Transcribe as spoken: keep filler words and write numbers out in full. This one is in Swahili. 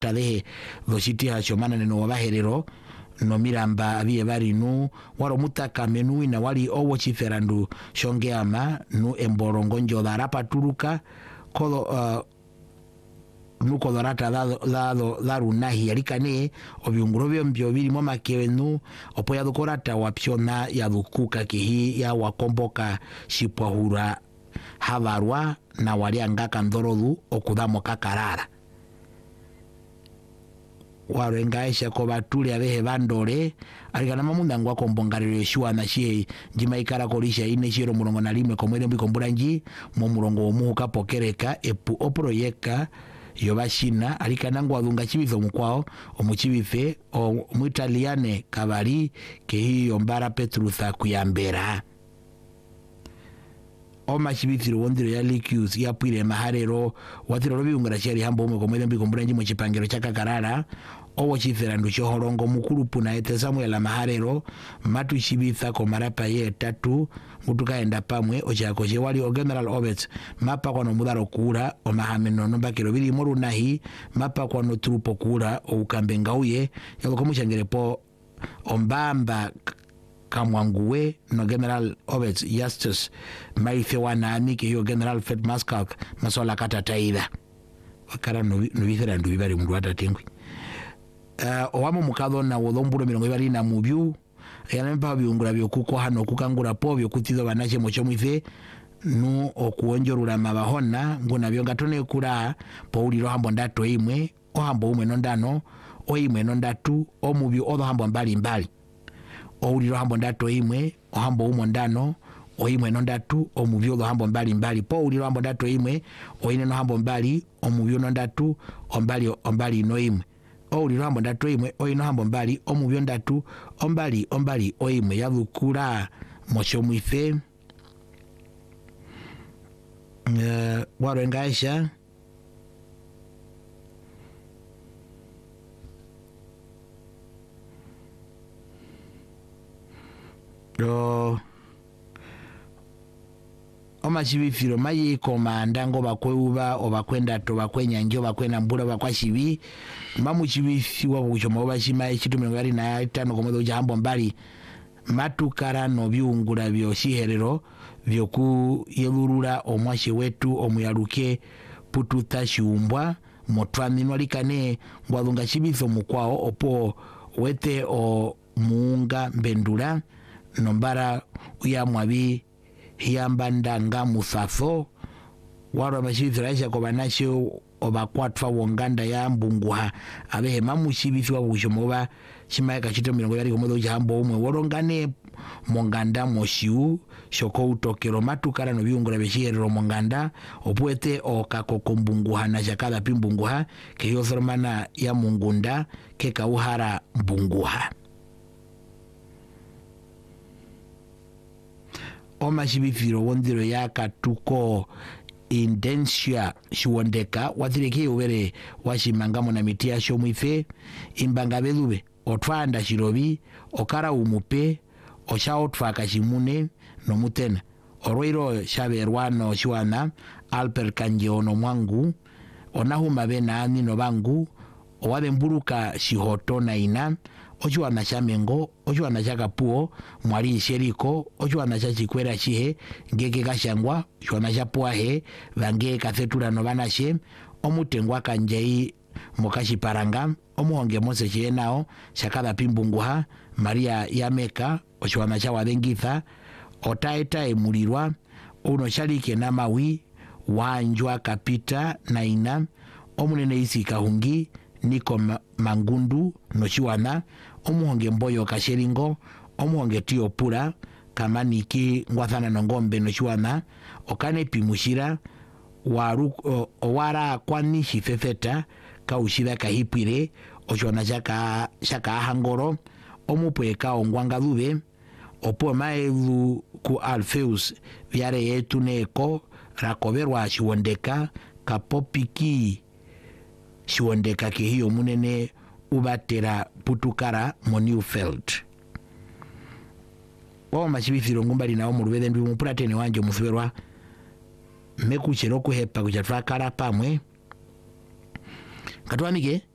tadehe voshiti hachomana neno wabaherero no miramba abiye bari nu waro mutaka menu ina wali owo chiferandu shongeama nu emborongo njo darapa turuka kodo uh, nuko dorata dado dado daru nahi alikane obiunguro byo biri mo makewenu opoya dukorata wapyona ya dukuka kihi ya wakomboka shipwahura havarwa na walianga kandorodu okudamo kakarara warengaisha ko batuli abehe bandore alikana mamunda ngwa kombongariro shwa na shie njima ikara kolisha ine shiro murongo na limwe komwele mbi komburanji mo murongo omuka pokereka epu oproyeka yobashina alikana ngwa dunga chibizo mukwao omuchibife o muitaliane kabari ke hiyo mbara Petrutha kuyambera oma chibithiro wondiro ya likius ya pwire maharero watiro robi ungara shari hambo ume komwele mbi komburanji mo chipangiro chaka karara owo chiferandu chohorongo mukuru puna ete Samuel maharero matu chibitha ko marapa ye tatu mutukaenda pamwe ochako je wali o General Obets mapa kwa no mudaro kura o mahameno no bakiro biri moru nahi mapa kwa no trupo kura o ukambenga uye yako komuchangere po ombamba kamwanguwe no General Obets Justus maife wanami ke yo General Fred Maskak masola kata taida wakara no biferandu bibari mundu atatengwi uh, owamo mukado na wodomburo mirongo ibari na mubyu yanempa byungura byokuko hano kukangura po byokutizo banache mocho mwife nu okuonjorura mabahona nguna byongatone kura pauliro hambo ndato imwe o hambo umwe nondano o imwe nondatu o mubyu odo hambo mbali mbali o uliro hambo ndato imwe o hambo umwe ndano o imwe nondatu o mubyu odo hambo mbali mbali po uliro hambo ndato imwe o ine no hambo mbali o mubyu nondatu o mbali o mbali no imwe o uliro hambo ndatu imwe o ino hambo mbali o mubyu ndatu o mbali o mbali o imwe yadukura mocho mwife uh, warengaisha do oma chibifiro mayi komanda ngo bakweuba obakwenda to bakwenya njo bakwena mbura bakwashibi mamu chibifiwa kuchoma obashima echitumiro ngari na tano komodo jambo mbali matukara no byungura byo shiherero byo ku yelurura omwashe wetu omuyaruke pututa shiumbwa motwamino alikane ngwadunga chibifo mukwao opo wete o muunga mbendura nombara uya mwabi hiyambandanga musafo waro mashibifiraisha kwa banashe obakwatwa wonganda ya mbunguha abehe mamu shibifwa kushomoba shimaeka chito milongo yari komodo jambo umwe worongane monganda moshiu shoko utokero matukara no byungura beshiro monganda opwete okakoko mbunguha na shakada pimbunguha ke yosormana ya mungunda ke kauhara mbunguha oma shibifiro wondiro ya katuko indensia shiwondeka wathireke ubere washimangamo na mitia shomwife imbanga belube otwanda shirobi okara umupe osha otwaka shimune no mutena oroiro shaberwano shiwana alper kanjeono mwangu onahuma bena ani no bangu owabe mburuka shihoto na ina ochuana shamengo ochuana shakapuo mwari sheriko ochuana shachikwera chihe ngeke kashangwa chuana shapuahe vange kathetura no banashe omutengwa kanjei mokashiparanga omuhonge mose chienao shakada pimbunguha Maria Yameka ochuana shawadengitha otaeta emulirwa uno shalike na mawi wanjwa kapita na ina omunene isi kahungi niko mangundu no chiwana omuhonge mboyo kasheringo omuhonge tio pura kama niki ngwathana no ngombe no chiwana okane pimushira waru o, owara kwani shifefeta kaushira kahipire oshona shaka shaka hangoro omupweka ongwanga dube opo maelu ku Alpheus vyare yetu neko rakoberwa shiwondeka kapopiki shiwondeka ke hiyo munene ubatera putukara mo Newfield wa mashibifiro ngumbali na omurubede ndi mupratene wanje mufiberwa mekuchero kuhepa kuchatwa kara pamwe katwanike